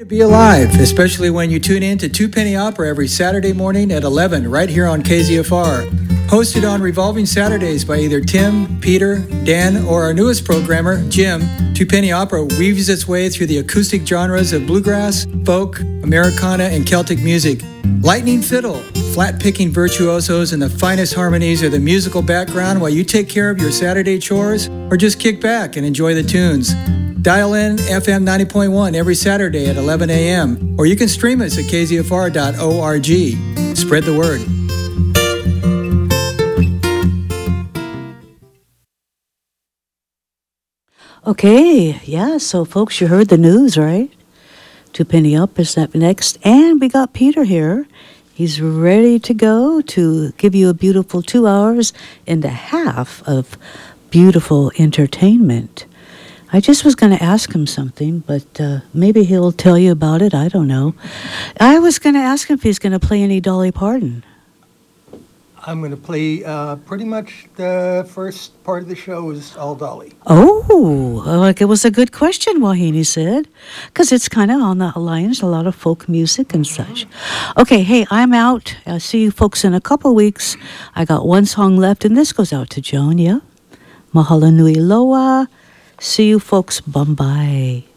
Be alive, especially when you tune in to Two Penny Opera every Saturday morning at 11 right here on KZFR. Hosted on Revolving Saturdays by either Tim, Peter, Dan, or our newest programmer, Jim, Two Penny Opera weaves its way through the acoustic genres of bluegrass, folk, Americana, and Celtic music. Lightning fiddle, flat-picking virtuosos, and the finest harmonies are the musical background while you take care of your Saturday chores or just kick back and enjoy the tunes. Dial in FM 90.1 every Saturday at 11 a.m. or you can stream us at kzfr.org. Spread the word. Okay, yeah, so folks, you heard the news, right? Two Penny Up is up next, and we got Peter here. He's ready to go to give you a beautiful 2 hours and a half of beautiful entertainment. I just was going to ask him something, but maybe he'll tell you about it. I don't know. I was going to ask him if he's going to play any Dolly Parton. I'm going to play pretty much the first part of the show is all Dolly. Oh, like it was a good question, Wahini said, because it's kind of on the lines, a lot of folk music and such. Okay, hey, I'm out. I'll see you folks in a couple weeks. I got one song left, and this goes out to Joan, yeah? Mahalo nui loa. See you folks. Bye-bye.